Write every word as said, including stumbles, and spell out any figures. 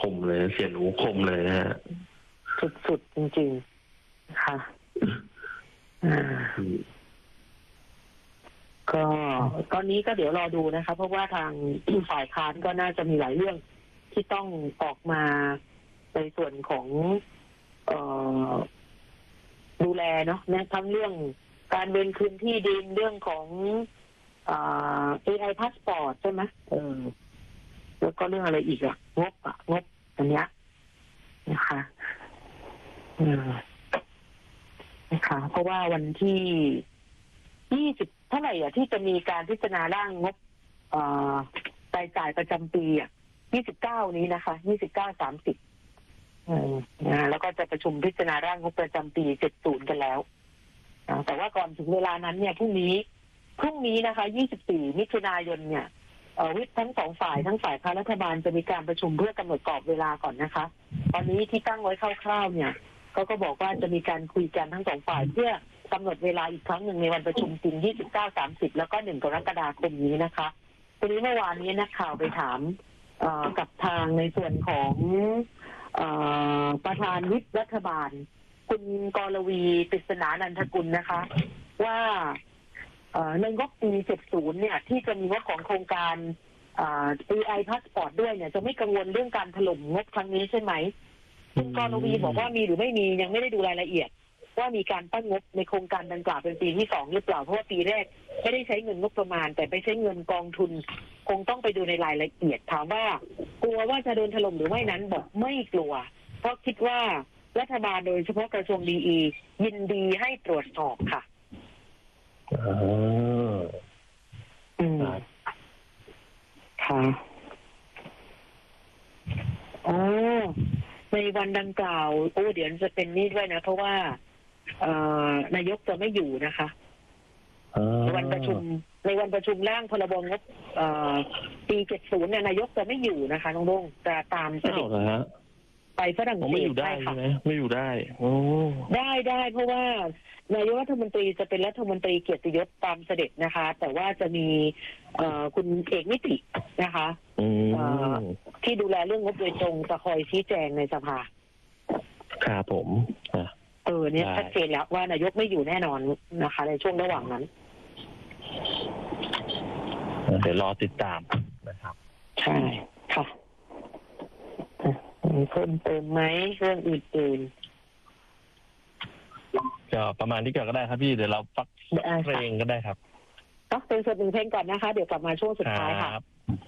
มเลยเสียหนูคมเลยนะฮะสุดๆจริงๆค่ะก็ตอนนี้ก็เดี๋ยวรอดูนะคะเพราะว่าทางฝ่ายค้านก็น่าจะมีหลายเรื่องที่ต้องออกมาในส่วนของเอ่อดูแลเนาะนะทั้งเรื่องการเวนคืนที่ดินเรื่องของเอ่อ เอ ไอ Passport ใช่ไหมเออแล้วก็เรื่องอะไรอีกอะงบอะงบอันเนี้ยนะคะอืมนะคะเพราะว่าวันที่ยี่สิบเท่าไหร่อ่ะที่จะมีการพิจารณาร่างงบเอ่อรายจ่ายประจำปีอ่ะยี่สิบเก้านี้นะคะยี่สิบเก้า สามสิบอืมนะแล้วก็จะประชุมพิจารณาร่างงบประจำปีเจ็ดสิบกันแล้วนะแต่ว่าก่อนถึงเวลานั้นเนี่ยพรุ่งนี้พรุ่งนี้นะคะยี่สิบสี่มิถุนายนเนี่ยเอ่อวิปทั้งสองฝ่ายทั้งฝ่ายค้านรัฐบาลจะมีการประชุมเพื่อกำหนดกรอบเวลาก่อนนะคะตอนนี้ที่ตั้งไว้คร่าวๆเนี่ยเขาก็บอกว่าจะมีการคุยกันทั้งสองฝ่ายเพื่อกำหนดเวลาอีกครั้งหนึ่งในวันประชุมจริงยี่สิบเก้า สามสิบแล้วก็หนึ่งกรกฎาคมนี้นะคะทีนี้เมื่อวานนี้นักข่าวไปถามกับทางในส่วนของประธานวิปรัฐบาลคุณกรวีปริศนานันทกุลนะคะว่าในงบปีเจ็ดสิบเนี่ยที่จะมีงบของโครงการ เอ ไอ Passport ด้วยเนี่ยจะไม่กังวลเรื่องการถล่มงบครั้งนี้ใช่ไหมคุณกรวีบอกว่ามีหรือไม่มียังไม่ได้ดูรายละเอียดว่ามีการตั้งงบในโครงการดังกล่าวเป็นปีที่สองหรือเปล่าเพราะว่าปีแรกไม่ได้ใช้เงินงบประมาณแต่ไปใช้เงินกองทุนคงต้องไปดูในรายละเอียดถามว่ากลัวว่าจะโดนถล่มหรือไม่นั้นบอกไม่กลัวเพราะคิดว่ารัฐบาลโดยเฉพาะกระทรวงดีอียินดีให้ตรวจสอบค่ะอ๋ออืมค่ะอ๋อในวันดังกล่าวโอ้เดี๋ยวจะเป็นนี่ด้วยนะเพราะว่านายกจะไม่อยู่นะคะในวันประชุมในวันประชุมร่างพรบงบปีเจ็ดสิบเนี่ยนายกจะไม่อยู่นะคะน้องรุ่งจะตามเสด็จไปฝรั่งเศสไม่อยู่ได้ใช่ไหมไม่อยู่ได้โอ้ได้ได้เพราะว่านายกรัฐมนตรีจะเป็นรัฐมนตรีเกียรติยศตามเสด็จนะคะแต่ว่าจะมีคุณเอกนิตินะคะที่ดูแลเรื่องงบโดยตรงจะคอยชี้แจงในสภาครับผมเออเนี่ยชัดเจนแล้วว่านายกไม่อยู่แน่นอนนะคะในช่วงระหว่างนั้นเดี๋ยวรอติดตามนะครับใช่ค่ะเพิ่มเติมไหมเรื่องอื่นๆก็ประมาณนี้ก่อนก็ได้ครับพี่เดี๋ยวเราฟักเพลงก็ได้ครับฟักเพลงส่วนหนึ่งเพลงก่อนนะคะเดี๋ยวกลับมาช่วงสุดท้ายค่ะ